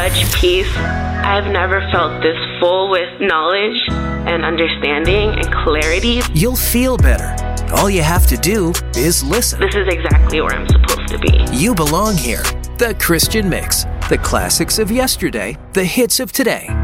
such peace. I've never felt this full with knowledge and understanding and clarity. You'll feel better. All you have to do is listen. This is exactly where I'm supposed to be. You belong here. The Christian Mix. The classics of yesterday, the hits of today.